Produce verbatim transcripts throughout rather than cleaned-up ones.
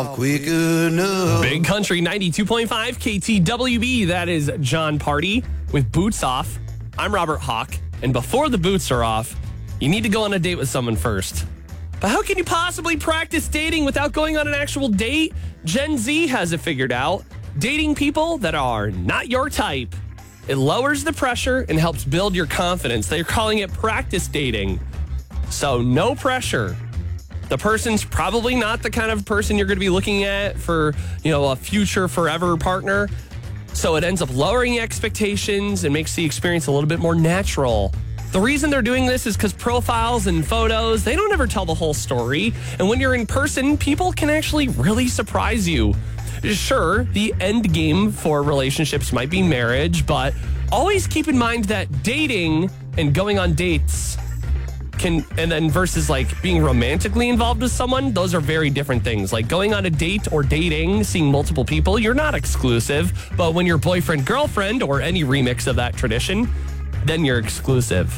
Quick enough. Big Country ninety-two point five K T W B. That is John Party with Boots Off. I'm Robert Hawk. And before the boots are off, you need to go on a date with someone first. But how can you possibly practice dating without going on an actual date? Gen Z has it figured out. Dating people that are not your type. It lowers the pressure and helps build your confidence. They're calling it practice dating. So no pressure. The person's probably not the kind of person you're going to be looking at for, you know, a future forever partner. So it ends up lowering expectations and makes the experience a little bit more natural. The reason they're doing this is because profiles and photos, they don't ever tell the whole story. And when you're in person, people can actually really surprise you. Sure, the end game for relationships might be marriage, but always keep in mind that dating and going on dates can, and then versus like being romantically involved with someone, those are very different things. Like going on a date or dating, seeing multiple people, you're not exclusive. But when you're boyfriend, girlfriend, or any remix of that tradition, then you're exclusive.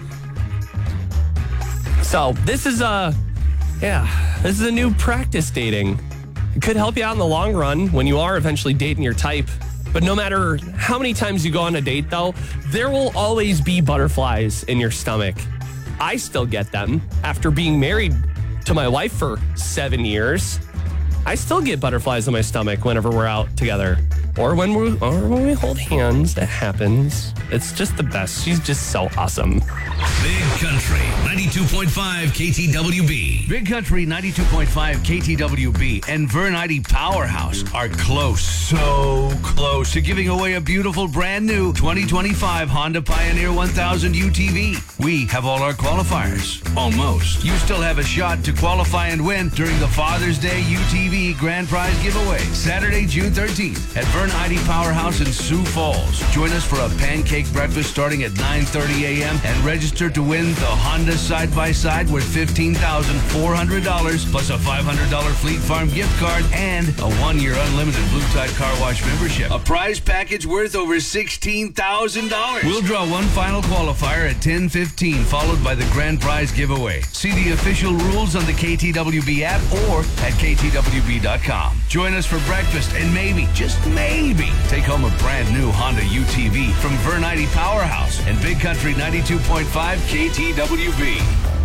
So this is a, yeah, this is a new practice dating. It could help you out in the long run when you are eventually dating your type. But no matter how many times you go on a date, though, there will always be butterflies in your stomach. I still get them. After being married to my wife for seven years, I still get butterflies in my stomach whenever we're out together. Or when we or when we hold hands, it happens. It's just the best. She's just so awesome. Big Country ninety-two point five K T W B. Big Country ninety-two point five K T W B and Vern I D Powerhouse are close, so close to giving away a beautiful brand new twenty twenty-five Honda Pioneer one thousand U T V. We have all our qualifiers. Almost. You still have a shot to qualify and win during the Father's Day U T V Grand Prize giveaway, Saturday, June thirteenth at Vern I D Powerhouse in Sioux Falls. Join us for a pancake breakfast starting at nine thirty a.m. and register to win the Honda side-by-side worth fifteen thousand four hundred dollars plus a five hundred dollars Fleet Farm gift card and a one-year unlimited Blue Tide Car Wash membership. A prize package worth over sixteen thousand dollars. We'll draw one final qualifier at ten fifteen, followed by the grand prize giveaway. See the official rules on the K T W B app or at K T W B dot com. Join us for breakfast and maybe, just maybe, take home a brand new Honda U T V from Vern I D Powerhouse and Big Country ninety-two point five K T W B.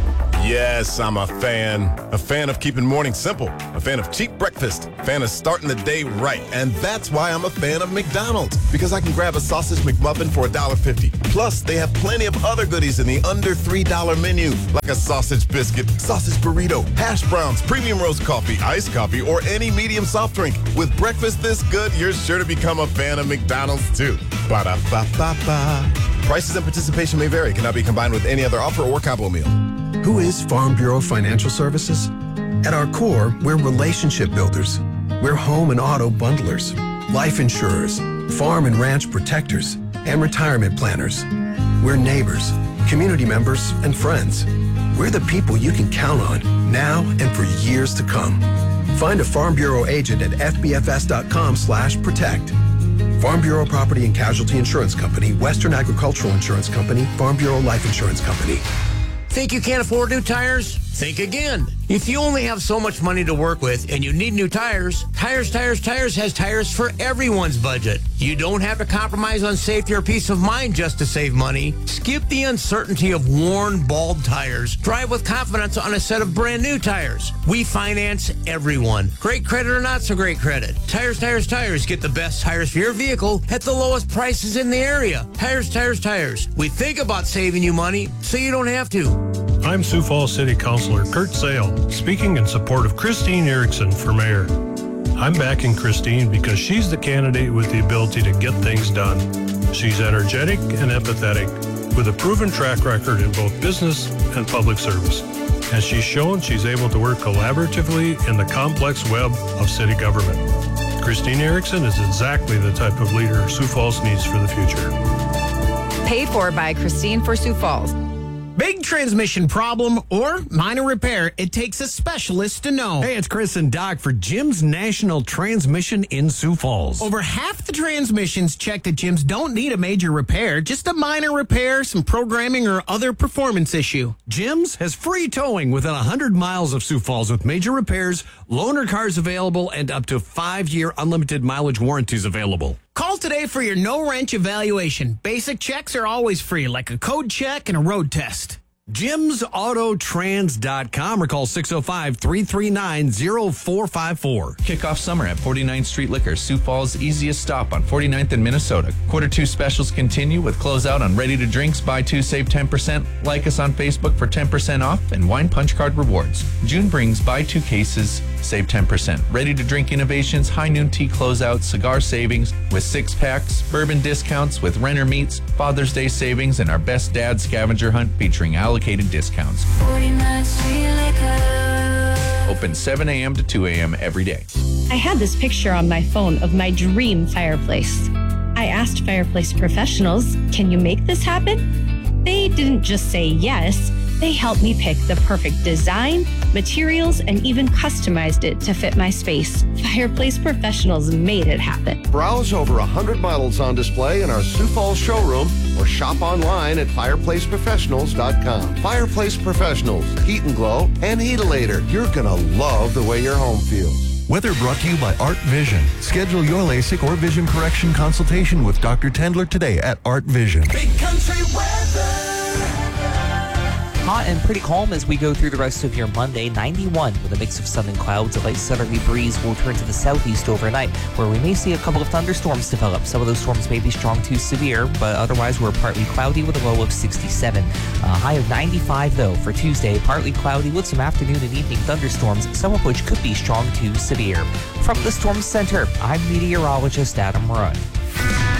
Yes, I'm a fan. A fan of keeping mornings simple. A fan of cheap breakfast. A fan of starting the day right. And that's why I'm a fan of McDonald's. Because I can grab a sausage McMuffin for one dollar fifty. Plus, they have plenty of other goodies in the under three dollar menu. Like a sausage biscuit, sausage burrito, hash browns, premium roast coffee, iced coffee, or any medium soft drink. With breakfast this good, you're sure to become a fan of McDonald's too. Ba-da-ba-ba-ba. Prices and participation may vary. Cannot be combined with any other offer or combo meal. Who is Farm Bureau Financial Services? At our core, we're relationship builders. We're home and auto bundlers, life insurers, farm and ranch protectors, and retirement planners. We're neighbors, community members, and friends. We're the people you can count on now and for years to come. Find a Farm Bureau agent at F B F S dot com slash protect. Farm Bureau Property and Casualty Insurance Company, Western Agricultural Insurance Company, Farm Bureau Life Insurance Company. Think you can't afford new tires? Think again. If you only have so much money to work with and you need new tires, Tires, Tires, Tires has tires for everyone's budget. You don't have to compromise on safety or peace of mind just to save money. Skip the uncertainty of worn, bald tires. Drive with confidence on a set of brand new tires. We finance everyone. Great credit or not so great credit. Tires, Tires, Tires. Get the best tires for your vehicle at the lowest prices in the area. Tires, Tires, Tires. We think about saving you money so you don't have to. I'm Sioux Falls City Councilor Kurt Sale, speaking in support of Christine Erickson for mayor. I'm backing Christine because she's the candidate with the ability to get things done. She's energetic and empathetic, with a proven track record in both business and public service. As she's shown, she's able to work collaboratively in the complex web of city government. Christine Erickson is exactly the type of leader Sioux Falls needs for the future. Paid for by Christine for Sioux Falls. Big transmission problem or minor repair, it takes a specialist to know. Hey, it's Chris and Doc for Jim's National Transmission in Sioux Falls. Over half the transmissions checked at Jim's don't need a major repair, just a minor repair, some programming or other performance issue. Jim's has free towing within one hundred miles of Sioux Falls with major repairs, loaner cars available, and up to five-year unlimited mileage warranties available. Call today for your no-wrench evaluation. Basic checks are always free, like a code check and a road test. Jims Auto Trans dot com or call six oh five, three three nine, oh four five four. Kick off summer at forty-ninth Street Liquor, Sioux Falls' easiest stop on forty-ninth in Minnesota. Quarter two specials continue with closeout on ready-to-drinks, buy two, save ten percent. Like us on Facebook for ten percent off and wine punch card rewards. June brings buy two cases, save ten percent. Ready-to-drink innovations, high noon tea closeout, cigar savings with six packs, bourbon discounts with Renner Meats, Father's Day savings, and our Best Dad scavenger hunt featuring allocated discounts. Open seven a.m. to two a.m. every day. I had this picture on my phone of my dream fireplace. I asked fireplace professionals, can you make this happen? They didn't just say yes, they helped me pick the perfect design, materials, and even customized it to fit my space. Fireplace professionals made it happen. Browse over one hundred models on display in our Sioux Falls showroom or shop online at fireplace professionals dot com. Fireplace Professionals, heat and glow, and Heatilator. You're going to love the way your home feels. Weather brought to you by Art Vision. Schedule your LASIK or vision correction consultation with Doctor Tendler today at Art Vision. Big country weather. Hot and pretty calm as we go through the rest of your Monday. ninety-one with a mix of sun and clouds. A light southerly breeze will turn to the southeast overnight, where we may see a couple of thunderstorms develop. Some of those storms may be strong to severe, but otherwise we're partly cloudy with a low of sixty-seven. A high of ninety-five, though, for Tuesday. Partly cloudy with some afternoon and evening thunderstorms, some of which could be strong to severe. From the Storm Center, I'm meteorologist Adam Rudd.